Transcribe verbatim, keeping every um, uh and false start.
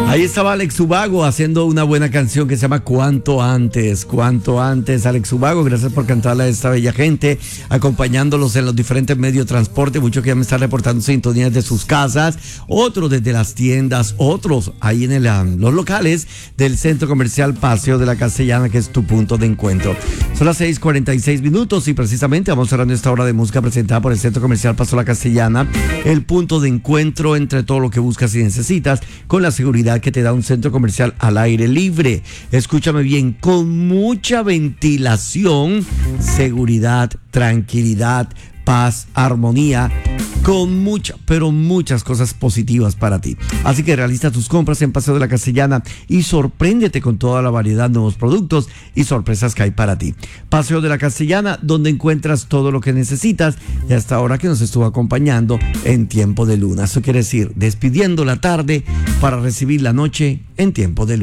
Ahí estaba Alex Ubago haciendo una buena canción que se llama Cuanto Antes. Cuanto Antes, Alex Ubago, gracias por cantarla a esta bella gente, acompañándolos en los diferentes medios de transporte. Muchos que ya me están reportando sintonías de sus casas, otros desde las tiendas, otros ahí en el, um, los locales del Centro Comercial Paseo de la Castellana, que es tu punto de encuentro. Son las seis cuarenta y seis minutos y precisamente vamos cerrando esta hora de música presentada por el Centro Comercial Paseo de la Castellana, el punto de encuentro entre todo lo que buscas y necesitas, con la seguridad que te da un centro comercial al aire libre. Escúchame bien, con mucha ventilación, seguridad, tranquilidad, paz, armonía, con muchas, pero muchas cosas positivas para ti. Así que realiza tus compras en Paseo de la Castellana y sorpréndete con toda la variedad de nuevos productos y sorpresas que hay para ti. Paseo de la Castellana, donde encuentras todo lo que necesitas, y hasta ahora que nos estuvo acompañando en Tiempo de Luna. Eso quiere decir, despidiendo la tarde para recibir la noche en Tiempo de Luna.